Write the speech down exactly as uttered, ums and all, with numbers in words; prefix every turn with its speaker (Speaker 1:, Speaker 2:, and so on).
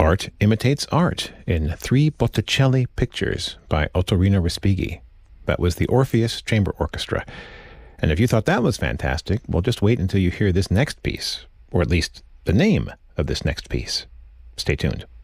Speaker 1: Art Imitates Art in three Botticelli pictures by Ottorino Respighi. That was the Orpheus Chamber Orchestra. And if you thought that was fantastic, well, just wait until you hear this next piece, or at least the name of this next piece. Stay tuned.